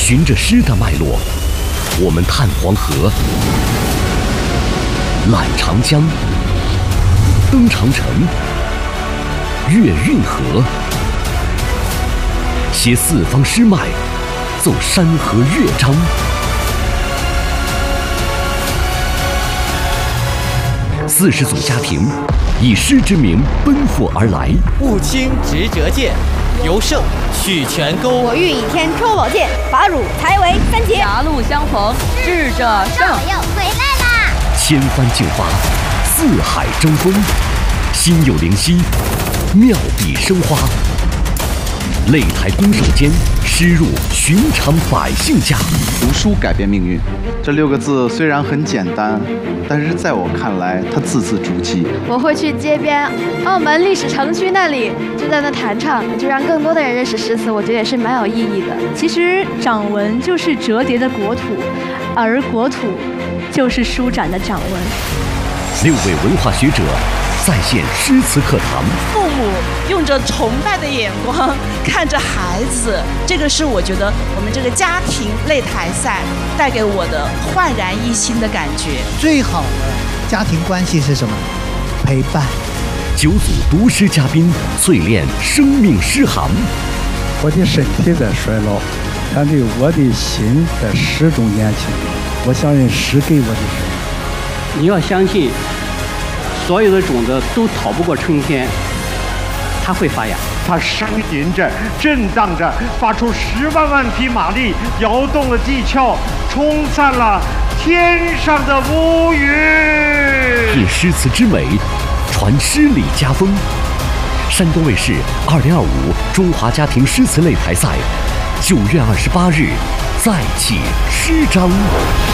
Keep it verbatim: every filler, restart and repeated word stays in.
循着诗的脉络，我们探黄河、览长江、登长城、越运河，携四方诗脉，奏山河乐章。四十组家庭以诗之名奔赴而来。 物清执折剑，尤胜取泉钩。 我欲倚天抽宝剑，把汝裁为三截。 狭路相逢智者胜。 我又回来啦！ 千帆竞发，四海争锋，心有灵犀，妙笔生花。擂台攻守间，诗入寻常百姓家。 读书改变命运，这六个字虽然很简单，但是在我看来，它字字珠玑。 我会去街边澳门历史城区那里，就在那弹唱，就让更多的人认识诗词，我觉得也是蛮有意义的。 其实掌纹就是折叠的国土，而国土就是舒展的掌纹。 六位文化学者再现诗词课堂。 父母用着崇拜的眼光看着孩子，这个是我觉得我们这个家庭擂台赛带给我的焕然一新的感觉。 最好的家庭关系是什么？陪伴。 九组读诗嘉宾淬炼生命诗行。 我的身体在衰老，但是我的心在始终年轻。我相信诗给我的是， 你要相信所有的种子都逃不过春天，它会发芽。 它声吟着，震荡着，发出十万万匹马力，摇动了地壳，冲散了天上的乌云。 品诗词之美，传诗礼家风。山东卫视二零二五中华家庭诗词擂台赛，九月二十八日再起诗章。